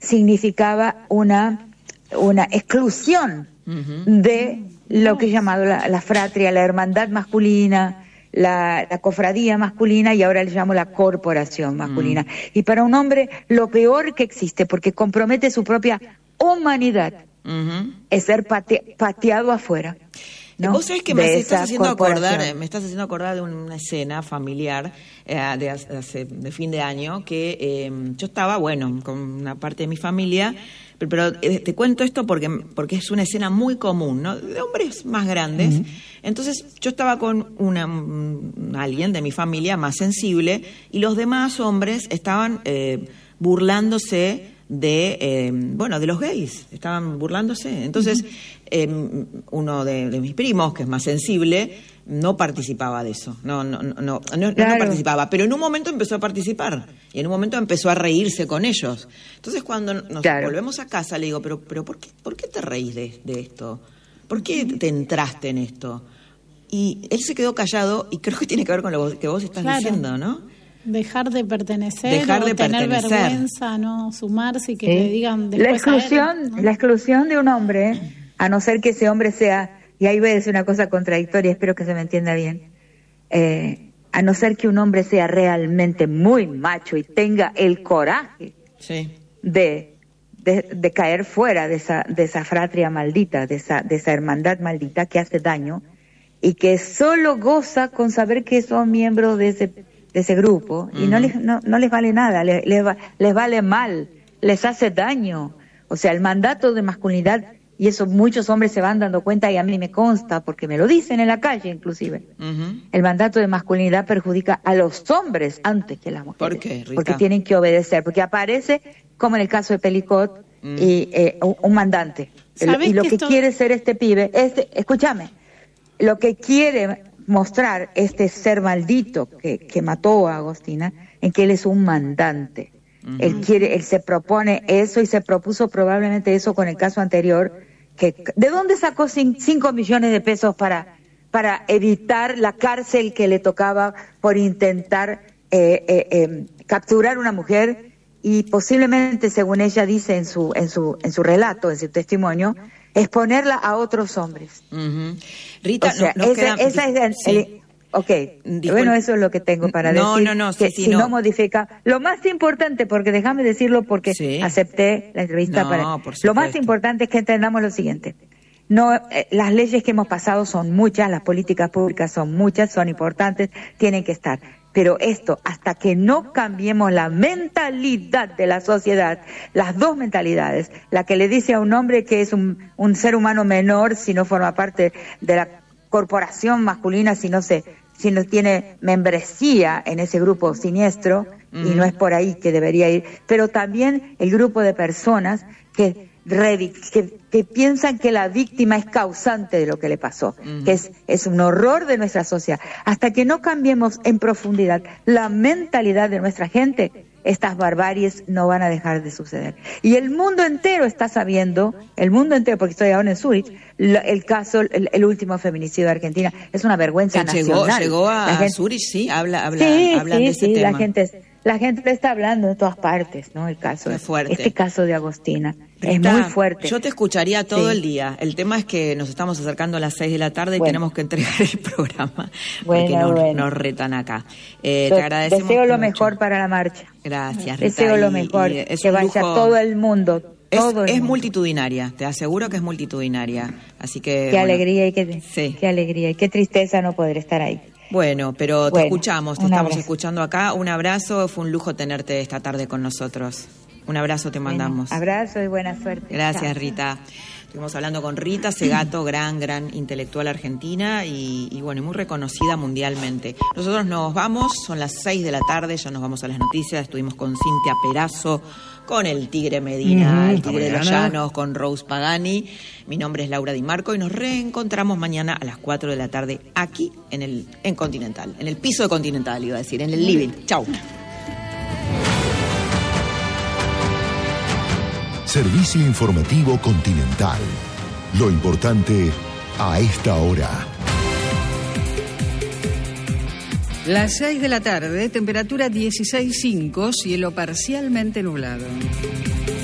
significaba una exclusión de lo que he llamado la fratria, la hermandad masculina, la cofradía masculina, y ahora le llamo la corporación masculina. Y para un hombre lo peor que existe, porque compromete su propia humanidad, es ser pateado afuera, ¿no? Vos sabés que me estás haciendo acordar de una escena familiar de fin de año que yo estaba, con una parte de mi familia, pero te cuento esto porque es una escena muy común, ¿no? De hombres más grandes. Entonces yo estaba con alguien de mi familia más sensible y los demás hombres estaban burlándose de los gays, estaban burlándose. Entonces uno de mis primos, que es más sensible, no participaba de eso, no participaba, pero en un momento empezó a participar y en un momento empezó a reírse con ellos. Entonces cuando nos volvemos a casa le digo, pero ¿por qué te reís de esto? ¿Por qué te entraste en esto? Y él se quedó callado y creo que tiene que ver con lo que vos estás diciendo, ¿no? Dejar de pertenecer, tener vergüenza, no sumarse y que le digan después la exclusión de un hombre, a no ser que ese hombre sea, y ahí voy a decir una cosa contradictoria, espero que se me entienda bien, a no ser que un hombre sea realmente muy macho y tenga el coraje de caer fuera de esa fratria maldita, de esa hermandad maldita que hace daño y que solo goza con saber que son miembros de ese grupo, y no les vale nada, les vale mal, les hace daño. O sea, el mandato de masculinidad, y eso muchos hombres se van dando cuenta, y a mí me consta, porque me lo dicen en la calle inclusive, el mandato de masculinidad perjudica a los hombres antes que a las mujeres. ¿Por qué, Rita? Porque tienen que obedecer, porque aparece, como en el caso de Pelicot, y un mandante. Y lo que quiere ser este pibe, escúchame, lo que quiere mostrar este ser maldito que mató a Agostina, en que él es un mandante. Él se propone eso, y se propuso probablemente eso con el caso anterior, ¿de dónde sacó 5 millones de pesos para evitar la cárcel que le tocaba por intentar capturar una mujer y posiblemente, según ella dice en su relato, en su testimonio, exponerla a otros hombres? Rita, o sea, bueno, eso es lo que tengo para decir. Si no modifica, lo más importante, porque déjame decirlo, porque acepté la entrevista lo más importante es que entendamos lo siguiente. Las leyes que hemos pasado son muchas, las políticas públicas son muchas, son importantes, tienen que estar. Pero esto, hasta que no cambiemos la mentalidad de la sociedad, las dos mentalidades, la que le dice a un hombre que es un ser humano menor si no forma parte de la corporación masculina, si no tiene membresía en ese grupo siniestro, y no es por ahí que debería ir, pero también el grupo de personas que piensan que la víctima es causante de lo que le pasó, que es un horror de nuestra sociedad. Hasta que no cambiemos en profundidad la mentalidad de nuestra gente, estas barbaries no van a dejar de suceder. Y el mundo entero está sabiendo, porque estoy ahora en Zurich, el caso, el último feminicidio de Argentina, es una vergüenza nacional. Llegó a Zurich, hablan de ese tema. La gente le está hablando en todas partes, ¿no? Este caso de Agostina. Rita, es muy fuerte. Yo te escucharía todo el día. El tema es que nos estamos acercando a las 6 de la tarde y tenemos que entregar el programa. Porque nos retan acá. Te agradecemos. Deseo lo mejor para la marcha. Gracias, Rita. Deseo lo mejor. Que vaya todo el mundo. Es multitudinaria, te aseguro que es multitudinaria. Así que. Qué alegría y qué alegría y qué tristeza no poder estar ahí. Bueno, pero te escuchamos, te estamos escuchando acá. Un abrazo, fue un lujo tenerte esta tarde con nosotros. Un abrazo te mandamos. Abrazo y buena suerte. Gracias, Rita. Estuvimos hablando con Rita Segato, gran intelectual argentina y muy reconocida mundialmente. Nosotros nos vamos, son las 6 de la tarde, ya nos vamos a las noticias. Estuvimos con Cintia Perazo, con el Tigre Medina, el Tigre de los Llanos, con Rose Pagani. Mi nombre es Laura Di Marco y nos reencontramos mañana a las 4 de la tarde aquí en Continental, en el piso de Continental, iba a decir, en el living. Chau. Servicio informativo Continental. Lo importante a esta hora. Las 6 de la tarde, temperatura 16.5, cielo parcialmente nublado.